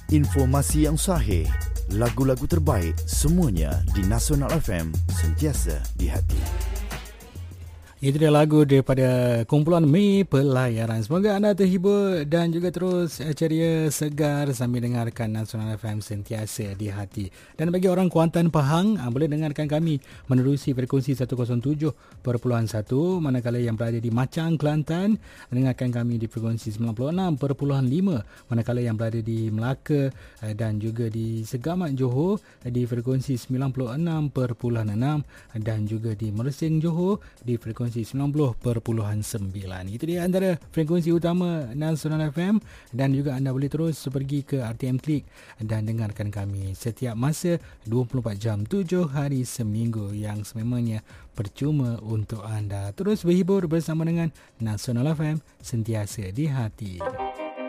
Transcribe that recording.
Informasi yang sahih, lagu-lagu terbaik, semuanya di Nasional FM, sentiasa di hati. Itu dia lagu daripada kumpulan Mi Pelayaran. Semoga anda terhibur dan juga terus ceria, segar sambil dengarkan Nasional FM sentiasa di hati. Dan bagi orang Kuantan Pahang, boleh dengarkan kami menerusi frekuensi 107.1, manakala yang berada di Macang, Kelantan, dengarkan kami di frekuensi 96.5, manakala yang berada di Melaka dan juga di Segamat, Johor, di frekuensi 96.6, dan juga di Mersing, Johor, di frekuensi 90.9. Itu dia antara frekuensi utama Nasional FM, dan juga anda boleh terus pergi ke RTM Klik dan dengarkan kami setiap masa 24 jam 7 hari seminggu, yang sememangnya percuma untuk anda. Terus berhibur bersama dengan Nasional FM, sentiasa di hati.